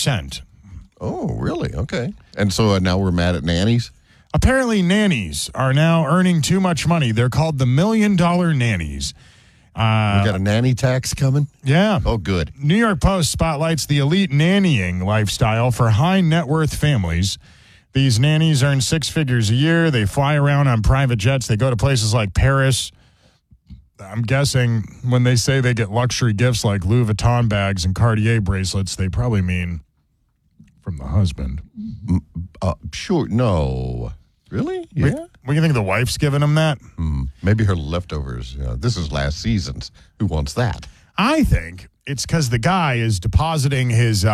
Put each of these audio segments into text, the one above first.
1%. Oh, really? Okay. And so now we're mad at nannies? Apparently, nannies are now earning too much money. They're called the $1 Million Nannies. We got a nanny tax coming? Yeah. Oh, good. New York Post spotlights the elite nannying lifestyle for high net worth families. These nannies earn 6 figures a year. They fly around on private jets. They go to places like Paris. I'm guessing when they say they get luxury gifts like Louis Vuitton bags and Cartier bracelets, they probably mean from the husband. Sure. No. Really? Yeah. What do you think the wife's giving them that? Maybe her leftovers. This is last season's. Who wants that? I think it's because the guy is depositing his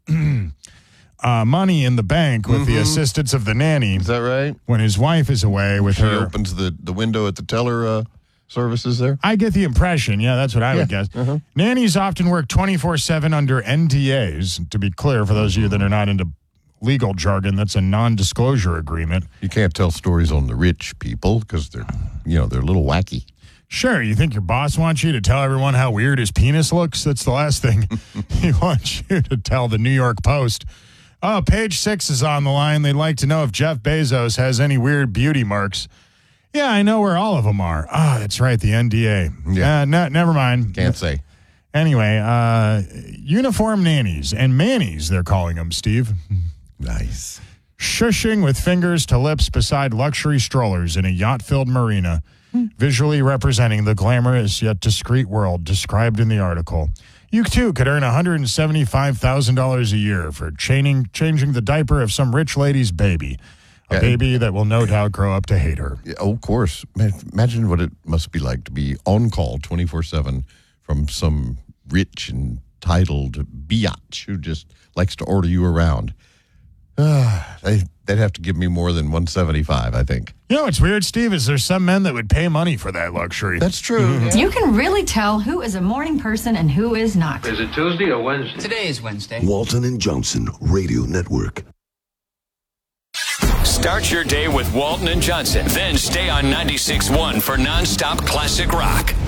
money in the bank with the assistance of the nanny. Is that right? When his wife is away with her. She opens the window at the teller services there? I get the impression. Yeah, that's what I would guess. Nannies often work 24/7 under NDAs. To be clear, for those of you that are not into legal jargon, that's a non-disclosure agreement. You can't tell stories on the rich people because they're a little wacky. Sure, you think your boss wants you to tell everyone how weird his penis looks? That's the last thing he wants you to tell the New York Post. Oh, Page 6 is on the line. They'd like to know if Jeff Bezos has any weird beauty marks. Yeah, I know where all of them are. Oh, that's right, the NDA. Yeah. Never mind. Can't say. Anyway, uniform nannies and mannies, they're calling them, Steve. Nice. Shushing with fingers to lips beside luxury strollers in a yacht-filled marina, visually representing the glamorous yet discreet world described in the article. You, too, could earn $175,000 a year for changing the diaper of some rich lady's baby. A baby that will no doubt grow up to hate her. Yeah, of course. Imagine what it must be like to be on call 24/7 from some rich and titled biatch who just likes to order you around. They'd have to give me more than $175, I think. You know what's weird, Steve, is there's some men that would pay money for that luxury. That's true. Yeah. You can really tell who is a morning person and who is not. Is it Tuesday or Wednesday? Today is Wednesday. Walton and Johnson Radio Network. Start your day with Walton and Johnson. Then stay on 96.1 for nonstop classic rock.